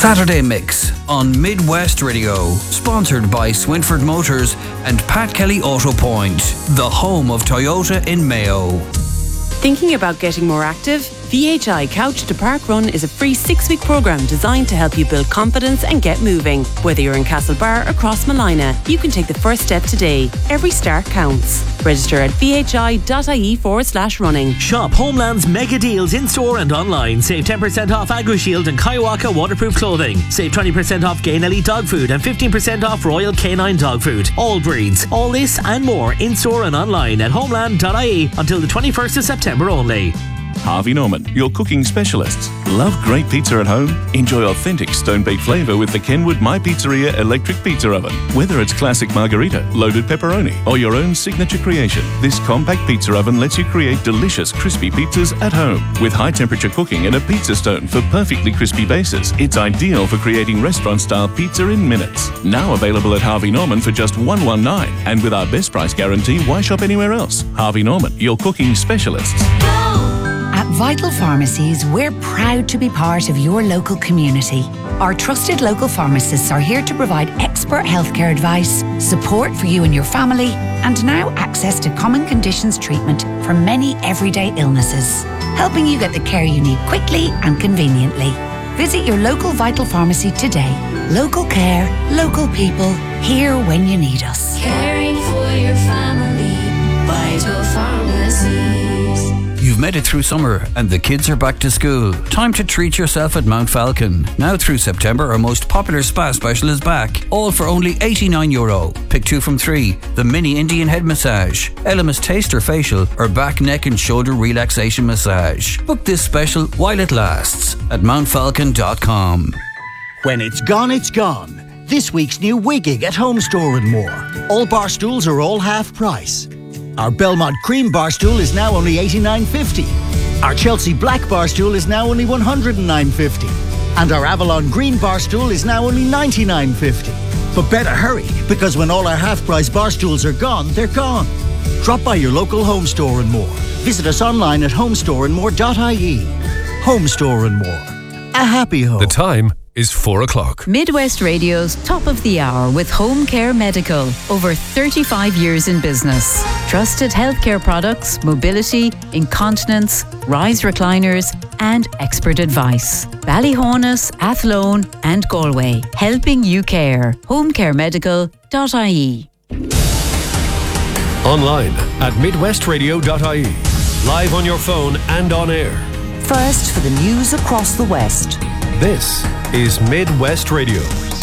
Saturday Mix on Midwest Radio, sponsored by Swinford Motors and Pat Kelly Auto Point, the home of Toyota in Mayo. Thinking about getting more active? VHI Couch to Park Run is a free 6-week programme designed to help you build confidence and get moving. Whether you're in Castlebar or Crossmolina, you can take the first step today. Every start counts. Register at vhi.ie/running. Shop Homeland's mega deals in store and online. Save 10% off AgriShield and Kaiwaka waterproof clothing. Save 20% off Gain Elite dog food and 15% off Royal Canine dog food. All breeds. All this and more in store and online at homeland.ie until the 21st of September only. Harvey Norman, your cooking specialists. Love great pizza at home? Enjoy authentic stone-baked flavour with the Kenwood My Pizzeria electric pizza oven. Whether it's classic margarita, loaded pepperoni, or your own signature creation, this compact pizza oven lets you create delicious crispy pizzas at home. With high-temperature cooking and a pizza stone for perfectly crispy bases, it's ideal for creating restaurant-style pizza in minutes. Now available at Harvey Norman for just $119, and with our best price guarantee, why shop anywhere else? Harvey Norman, your cooking specialists. At Vital Pharmacies, we're proud to be part of your local community. Our trusted local pharmacists are here to provide expert healthcare advice, support for you and your family, and now access to common conditions treatment for many everyday illnesses, helping you get the care you need quickly and conveniently. Visit your local Vital Pharmacy today. Local care, local people, here when you need us. Caring for your family, Vital Pharmacies. You've made it through summer and the kids are back to school. Time to treat yourself at Mount Falcon. Now through September, our most popular spa special is back. All for only €89. Pick 2 from 3. The mini Indian head massage, Elemis taster facial, or back, neck and shoulder relaxation massage. Book this special while it lasts at mountfalcon.com. When it's gone, it's gone. This week's new Wigging at Home Store and More. All bar stools are all half price. Our Belmont Cream bar stool is now only $89.50. Our Chelsea Black bar stool is now only $109.50. And our Avalon Green bar stool is now only $99.50. But better hurry, because when all our half-price bar stools are gone, they're gone. Drop by your local Home Store and More. Visit us online at homestoreandmore.ie. Home Store and More. A happy home. The time is 4 o'clock. Midwest Radio's Top of the Hour with Home Care Medical. Over 35 years in business. Trusted healthcare products, mobility, incontinence, rise recliners, and expert advice. Ballyhonus, Athlone, and Galway. Helping you care. homecaremedical.ie. Online at midwestradio.ie. Live on your phone and on air. First for the news across the West. This is Midwest Radio.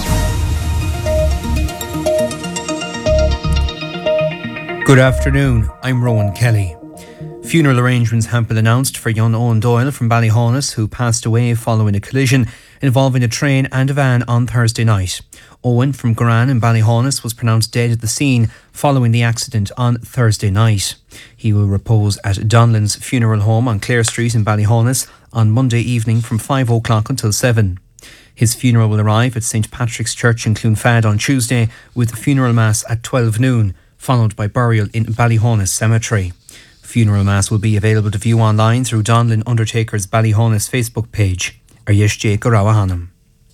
Good afternoon, I'm Rowan Kelly. Funeral arrangements have been announced for young Owen Doyle from Ballyhonus, who passed away following a collision involving a train and a van on Thursday night. Owen from Goran in Ballyhonus was pronounced dead at the scene following the accident on Thursday night. He will repose at Donlan's funeral home on Clare Street in Ballyhonus on Monday evening from 5 o'clock until 7. His funeral will arrive at St Patrick's Church in Clonfad on Tuesday, with funeral mass at 12 noon, followed by burial in Ballyhonus Cemetery. Funeral mass will be available to view online through Donlan Undertaker's Ballyhonus Facebook page. Aryesh Garawahanam.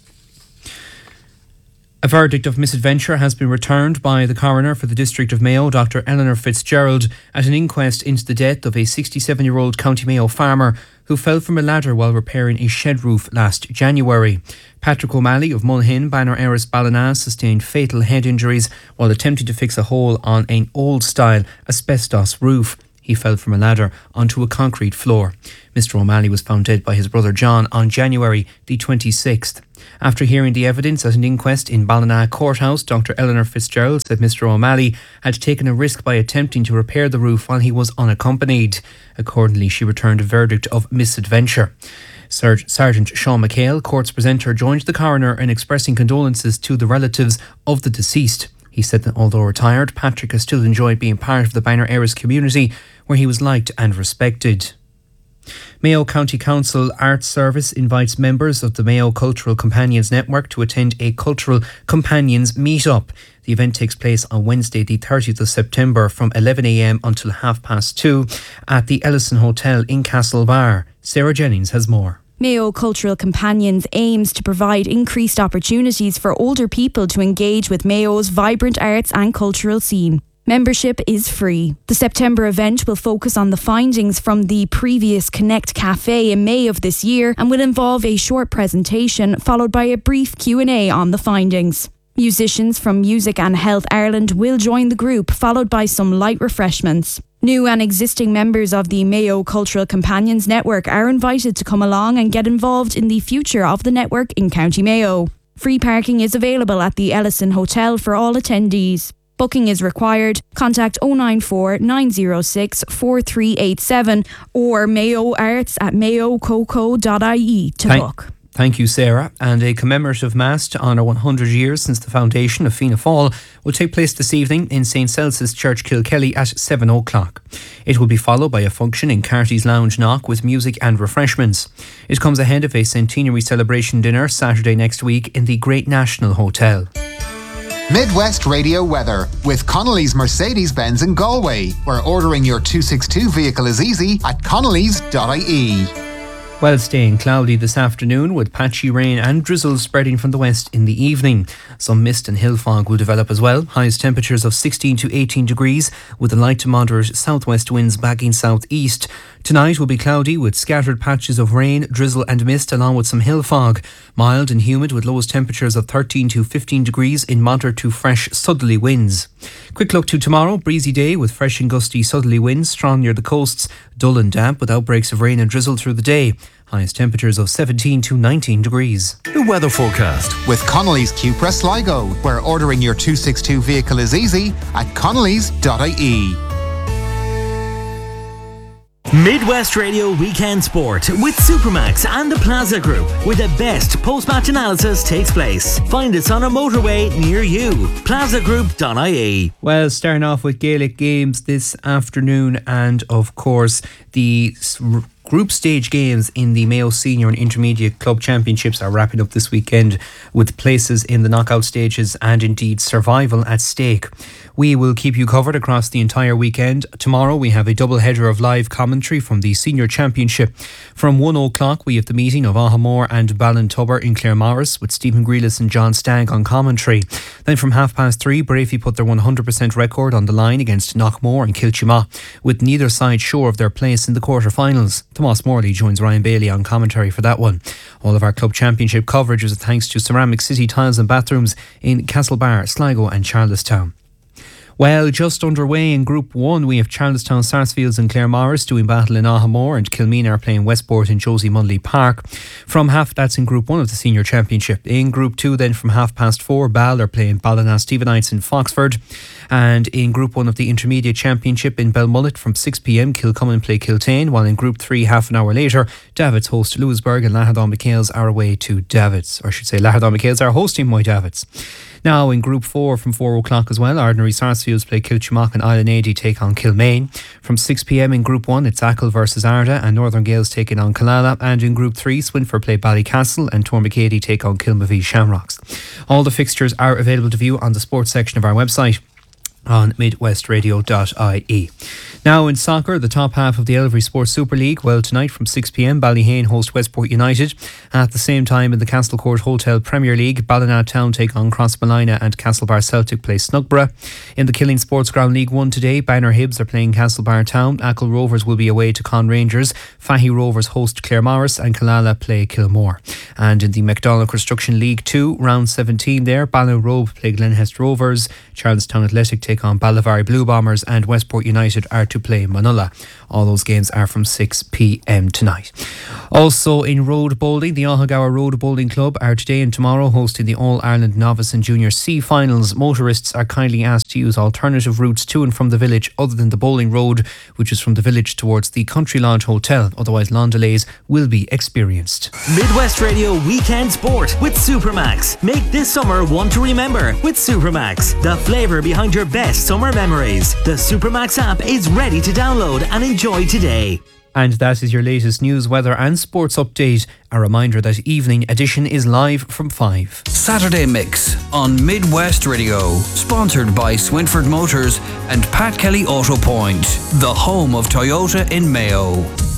A verdict of misadventure has been returned by the coroner for the District of Mayo, Dr. Eleanor Fitzgerald, at an inquest into the death of a 67-year-old County Mayo farmer who fell from a ladder while repairing a shed roof last January. Patrick O'Malley of Mulhin, Banner Erris Ballina, sustained fatal head injuries while attempting to fix a hole on an old-style asbestos roof. He fell from a ladder onto a concrete floor. Mr. O'Malley was found dead by his brother John on January the 26th. After hearing the evidence at an inquest in Ballina Courthouse, Dr. Eleanor Fitzgerald said Mr. O'Malley had taken a risk by attempting to repair the roof while he was unaccompanied. Accordingly, she returned a verdict of misadventure. Sergeant Sean McHale, court's presenter, joined the coroner in expressing condolences to the relatives of the deceased. He said that although retired, Patrick has still enjoyed being part of the Banner Erris community, where he was liked and respected. Mayo County Council Arts Service invites members of the Mayo Cultural Companions Network to attend a Cultural Companions meet-up. The event takes place on Wednesday the 30th of September from 11 a.m. until 2:30 at the Ellison Hotel in Castlebar. Sarah Jennings has more. Mayo Cultural Companions aims to provide increased opportunities for older people to engage with Mayo's vibrant arts and cultural scene. Membership is free. The September event will focus on the findings from the previous Connect Cafe in May of this year and will involve a short presentation followed by a brief Q&A on the findings. Musicians from Music and Health Ireland will join the group, followed by some light refreshments. New and existing members of the Mayo Cultural Companions Network are invited to come along and get involved in the future of the network in County Mayo. Free parking is available at the Ellison Hotel for all attendees. Booking is required. Contact 094 906 4387 or mayoarts@mayococo.ie to book. Thank you, Sarah. And a commemorative mass to honour 100 years since the foundation of Fianna Fáil will take place this evening in St Celsus Church, Kilkelly at 7 o'clock. It will be followed by a function in Carty's Lounge Knock with music and refreshments. It comes ahead of a centenary celebration dinner Saturday next week in the Great National Hotel. Midwest Radio weather with Connolly's Mercedes-Benz in Galway, where ordering your 262 vehicle is easy at connellys.ie. Well, staying cloudy this afternoon with patchy rain and drizzle spreading from the west in the evening. Some mist and hill fog will develop as well. Highest temperatures of 16 to 18 degrees with the light to moderate southwest winds backing southeast. Tonight will be cloudy with scattered patches of rain, drizzle and mist along with some hill fog. Mild and humid with lowest temperatures of 13 to 15 degrees in moderate to fresh southerly winds. Quick look to tomorrow. Breezy day with fresh and gusty southerly winds strong near the coasts. Dull and damp with outbreaks of rain and drizzle through the day. Highest temperatures of 17 to 19 degrees. The weather forecast with Connolly's Cupra Sligo, where ordering your 262 vehicle is easy at connellys.ie. Midwest Radio Weekend Sport with Supermax and the Plaza Group, where the best post-match analysis takes place. Find us on a motorway near you. plazagroup.ie. Well, starting off with Gaelic games this afternoon and of course the group stage games in the Mayo Senior and Intermediate Club Championships are wrapping up this weekend with places in the knockout stages and indeed survival at stake. We will keep you covered across the entire weekend. Tomorrow we have a double header of live commentary from the Senior Championship. From 1 o'clock we have the meeting of Ahamore and Ballintubber in Claremorris with Stephen Grealis and John Stagg on commentary. Then from 3:30 Brafey put their 100% record on the line against Knockmore and Kilchima, with neither side sure of their place in the quarter-finals. Tomas Morley joins Ryan Bailey on commentary for that one. All of our club championship coverage is thanks to Ceramic City Tiles and Bathrooms in Castlebar, Sligo and Charlestown. Well, just underway in Group 1, we have Charlestown Sarsfields and Claremorris doing battle in Ahamore, and Kilmeen are playing Westport in Josie Munley Park. That's in Group 1 of the Senior Championship. In Group 2 then from 4:30, Ball are playing Ballina Stephenites in Foxford. And in Group 1 of the Intermediate Championship in Belmullet from 6 p.m, Kilcummin play Kiltane, while in Group 3 half an hour later, Davids host Lewisburg and Lahardon McHale's are away to Davids. Or I should say Lahardon McHale's are hosting Moy Davids. Now in Group 4 from 4 o'clock as well, Ordinary Sarsfields play Kilchimock and Island 80 take on Kilmaine. From 6 p.m. in Group 1 it's Achill versus Arda and Northern Gales taking on Killala, and in Group 3 Swinford play Ballycastle and Tormacady take on Kilmavie Shamrocks. All the fixtures are available to view on the sports section of our website on midwestradio.ie. Now in soccer, the top half of the Elvery Sports Super League. Well, tonight from 6 p.m, Ballyhane host Westport United. At the same time in the Castlecourt Hotel Premier League, Ballina Town take on Crossmolina and Castlebar Celtic play Snugborough. In the Killing Sports Ground League 1 today, Banner Hibs are playing Castlebar Town. Achill Rovers will be away to Con Rangers. Fahy Rovers host Claremorris and Killala play Kilmore. And in the McDonald Construction League 2, round 17 there, Ballinrobe play Glenhest Rovers. Charlestown Athletic take on Ballivary Blue Bombers and Westport United are to play Manulla. All those games are from 6 p.m. tonight. Also in road bowling, the Ahagawa Road Bowling Club are today and tomorrow hosting the All-Ireland Novice and Junior C Finals. Motorists are kindly asked to use alternative routes to and from the village other than the bowling road, which is from the village towards the Country Lodge Hotel. Otherwise, long delays will be experienced. Midwest Radio Weekend Sport with Supermax. Make this summer one to remember with Supermax. The flavour behind your best summer memories. The Supermax app is ready to download and enjoy today. And that is your latest news, weather and sports update. A reminder that Evening Edition is live from 5. Saturday Mix on Midwest Radio. Sponsored by Swinford Motors and Pat Kelly Auto Point, the home of Toyota in Mayo.